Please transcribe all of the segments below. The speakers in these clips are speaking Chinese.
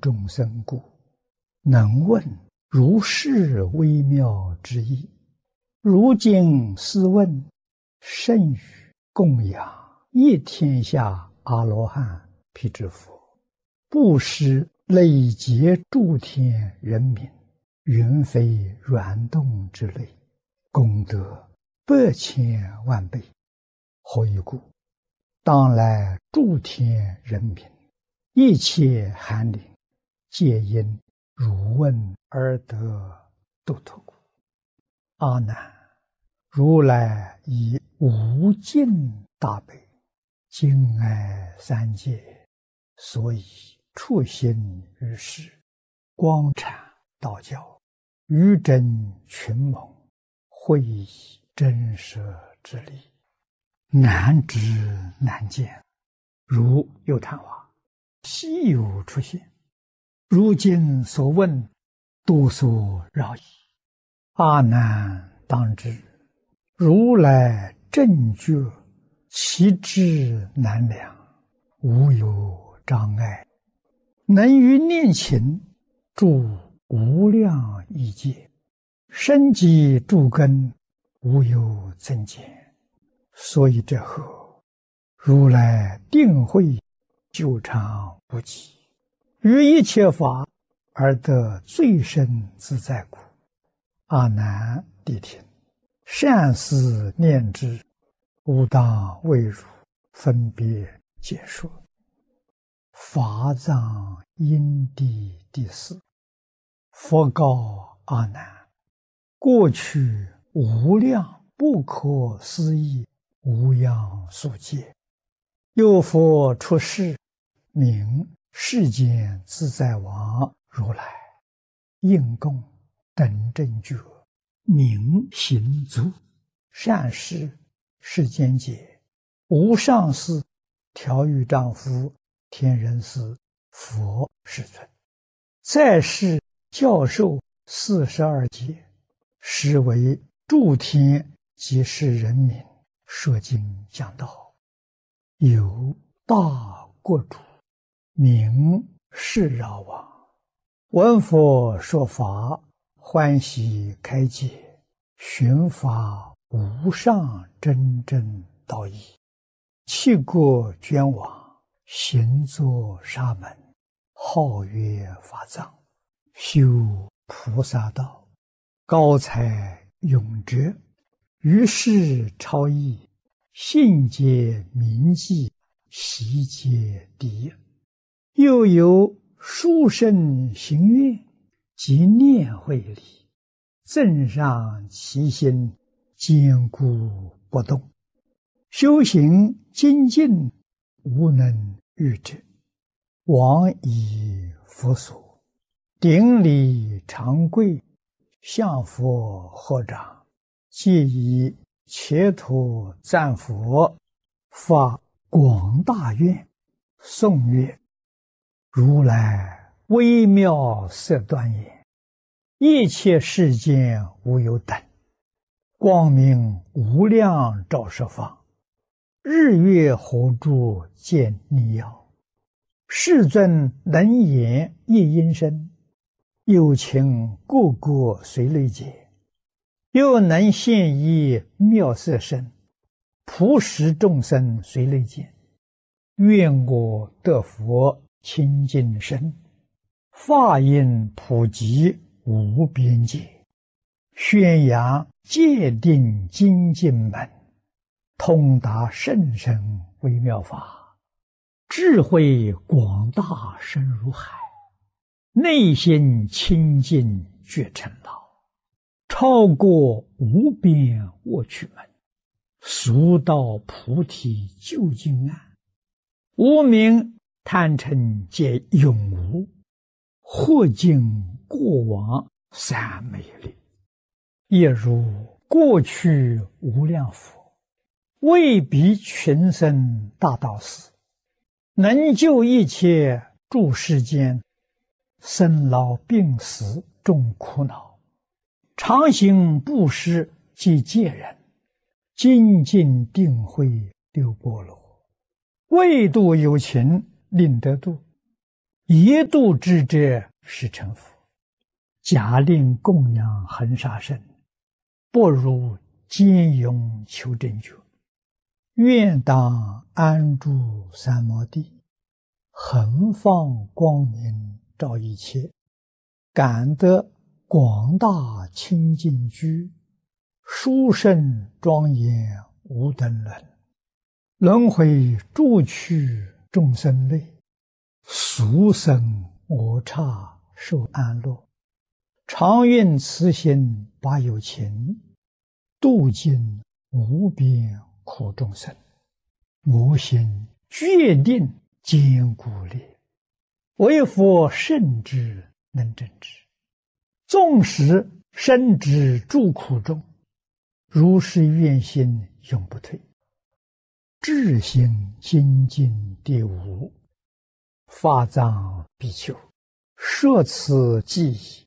众生故，能问如是微妙之意。如今试问，甚于供养一天下阿罗汉辟支佛，布施累劫诸天人民，云非软动之类，功德100,000万倍。何以故？当来诸天人民，一切寒灵，皆因汝问而得度脱故。阿难，如来以无尽大悲，敬爱三界，所以处心于世，光阐道教，于真群蒙，会以真实之理，难知难见，如有昙花，稀有出现。如今所问，多所扰矣。阿难当知，如来正觉，其智难量，无有障碍，能于念勤住无量亿界，深积诸根，无有增减。所以这后，如来定慧久长不极，于一切法而得最深自在故。阿难谛听，善思念之，吾当为汝分别解说。法藏因地第4，佛告阿难：过去无量不可思议无量数劫，有佛出世，名世间自在王如来，应供等正觉，明行足，善事世间解，无上士、调御丈夫、天人师、佛世尊，在世教授42劫，实为诸天及世人民说经讲道。有大国主，名释饶王，闻佛说法，欢喜开解，寻法无上真正道义，弃国捐往，行作沙门，号曰法藏，修菩萨道，高才永哲，于世超逸，信解铭记，习皆第一。又有殊胜行愿及念慧力，增上其心，坚固不动，修行精进，无能御之。往以佛所，顶礼长跪，向佛合掌，皆以切土赞佛，发广大愿，颂曰：如来微妙色端严，一切世间无有等，光明无量照十方，日月火柱见逆耀，世尊能言一音声，有情个个随类解，又能现一妙色身，普使众生随类见。愿我得佛清净身，法音普及无边界，宣扬戒定精进门，通达甚深微妙法，智慧广大深如海，内心清净觉成老，超过无边卧趣门，速到菩提究竟岸，无明贪嗔皆永无，或尽过往三昧力，也如过去无量佛，为彼群生大道士，能救一切诸世间生老病死众苦恼，常行布施及戒人，精进定慧六波罗，为度有情令得度， 一度之者是成佛。假令供养恒沙身，不如坚勇求正觉。愿当安住三摩地，恒放光明照一切，感得广大清净居，殊胜庄严无等伦。轮回诸趣众生类，俗生我刹受安乐。常愿慈心把有情，度尽无边苦众生。我心决定坚固烈，为佛圣之能正之。纵使身之诸苦中，如是愿心永不退。至心精进第五，法藏比丘，摄此记忆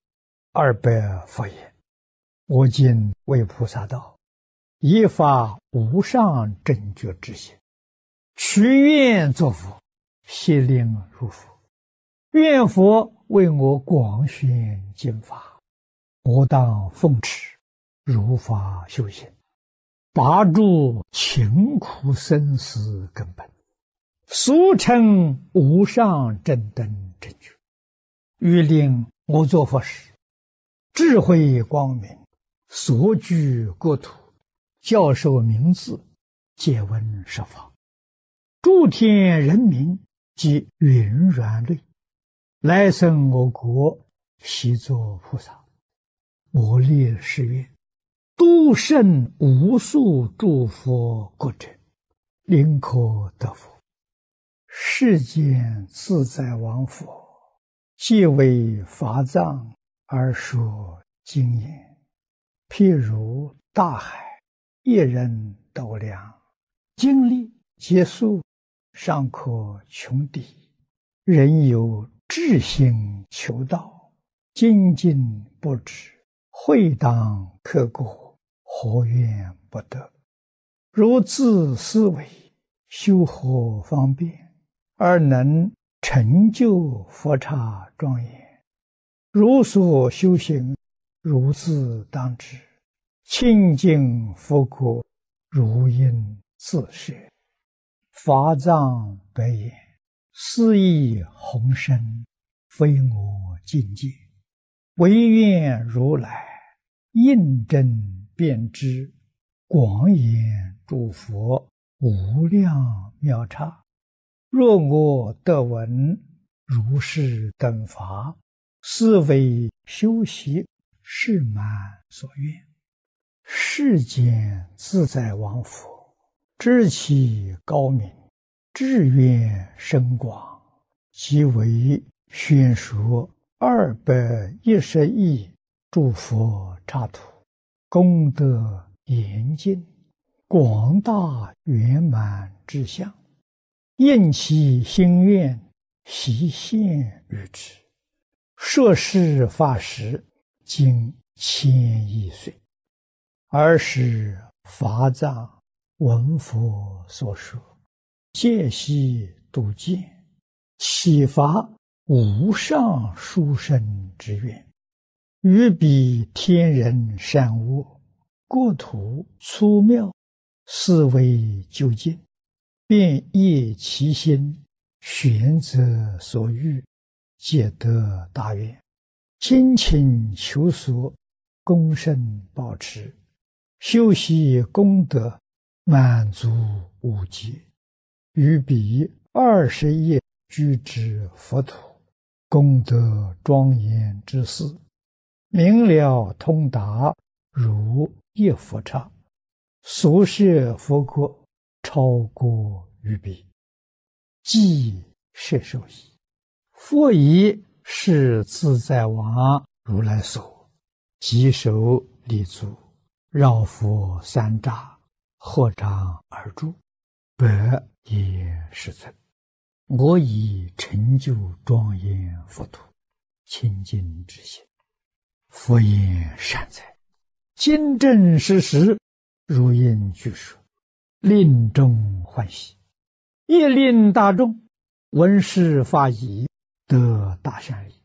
200佛言：我今为菩萨道，以发无上正觉之心，许愿作佛，悉令如佛。愿佛为我广宣经法，我当奉持，如法修行，拔除勤苦生死根本，俗称无上正等正觉。欲令我作佛时，智慧光明，所居国土，教授名字，借闻设法，诸天人民及云软类，来生我国，悉作菩萨。我立誓愿，度胜无数诸佛国者，临可得佛。世间自在王佛，皆为法藏而说经言，譬如大海，一人斗量，经历结束，尚可穷敌。人有志心求道，精进不止，会当刻过，何怨不得？如自思维，修何方便，而能成就佛刹庄严？如所修行，如自当知，清净佛国，如应自设。法藏白言：斯亦宏深，非我境界，唯愿如来印证遍知，广演诸佛无量妙刹。若我得闻如是等法，斯为修习是满所愿。世间自在王佛，知其高明，志愿深广，即为宣说210亿诸佛刹土，功德严尽，广大圆满之相，应其心愿，悉现于之。摄事法时，经1000亿岁。尔时法藏闻佛所说，戒悉度见，启发无上殊胜之愿，于彼天人善恶，国土粗妙，思维究竟，便业其心，选择所欲，皆得大愿，精勤求索，恭慎保持，修习功德，满足无极。于彼20亿居之佛土，功德庄严之事，明了通达，如一佛刹。所设佛国，超过于彼，即摄受矣。佛以是自在王如来所，即手立足，绕佛三匝，合掌而住，百也是尊。我以成就庄严佛土，清净之心。佛言善哉，今正实实，如应具说，令众欢喜，亦令大众闻是法已， 得大善利。